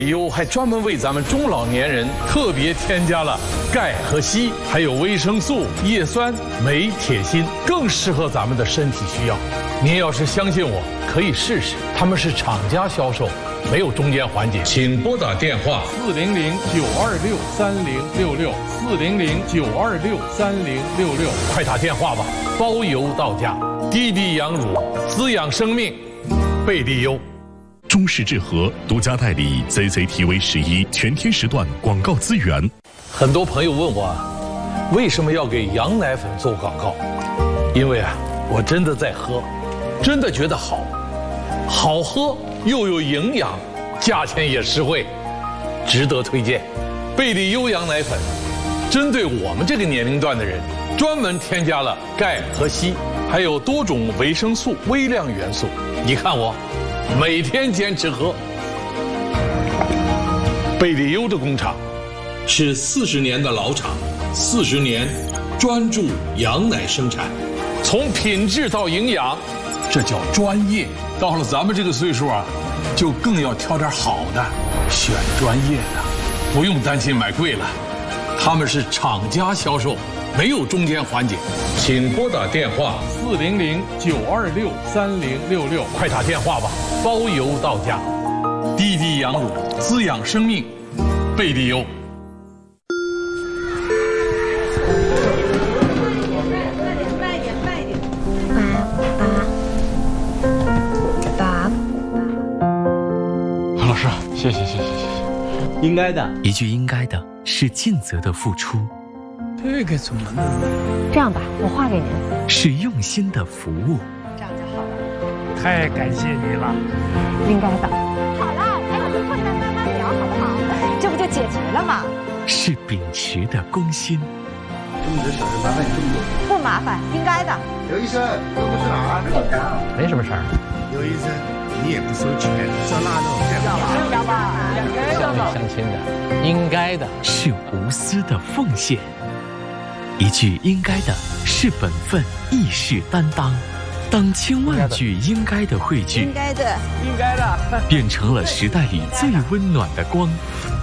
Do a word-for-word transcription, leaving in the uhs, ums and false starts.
优还专门为咱们中老年人特别添加了钙和硒，还有维生素、叶酸、镁、铁、锌，更适合咱们的身体需要。您要是相信我，可以试试。他们是厂家销售，没有中间环节。请拨打电话四零零九二六三零六六四零零九二六三零六六， 快打电话吧，包邮到家。滴滴羊乳，滋养生命，贝利优。 中视智和独家代理 C C T V 十一全天时段广告资源。 很多朋友问我，为什么要给羊奶粉做广告？因为啊，我真的在喝，真的觉得好，好喝又有营养，价钱也实惠，值得推荐。贝利优羊奶粉，针对我们这个年龄段的人，专门添加了钙和硒，还有多种维生素、微量元素。你看我。每天坚持喝。贝利优的工厂是四十年的老厂，四十年专注羊奶生产，从品质到营养，这叫专业。到了咱们这个岁数啊，就更要挑点好的，选专业的，不用担心买贵了。他们是厂家销售，没有中间环节。请拨打电话四零零九二六三零六六， 快打电话吧，包邮到家。滴滴羊乳，滋养生命，贝利优。 慢一点，慢一点。爸爸，爸。 老师，谢谢谢谢谢谢。 应该的， 一句应该的是尽责的付出。 这个怎么弄？ 这样吧，我画给您。 是用心的服务。 这样就好了。 太感谢你了。 应该的。好了，陪我们破案慢慢聊，好不好？这不就解决了吗？ 是秉持的公心。 这么多小事麻烦你这么多。 不麻烦，应该的。 刘医生，这不是哪儿？ 没什么事儿。 刘医生，你也不收钱，上那种要吧？ 乡里乡亲的，应该的。 是无私的奉献。一句应该的是本分，亦是担当。当千万句应该的汇聚， 应该的， 应该的， 变成了时代里最温暖的光。